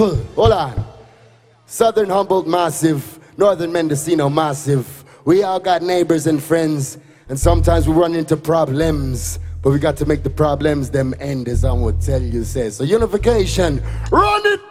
evil. Hold on. Southern Humboldt massive, Northern Mendocino massive. We all got neighbors and friends, and sometimes we run into problems, but we got to make the problems them end, as I would tell you, says. So unification, run it